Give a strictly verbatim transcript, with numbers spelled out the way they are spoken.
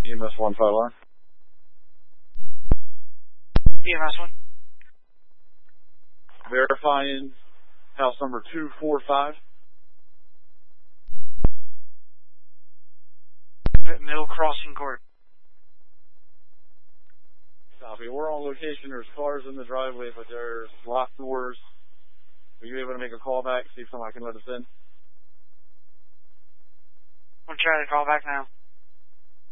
E M S one five line. E M S one. Verifying house number two four five. Middle Crossing Court. Copy. We're on location. There's cars in the driveway, but there's locked doors. Are you able to make a call back, see if somebody can let us in? I'm trying to call back now.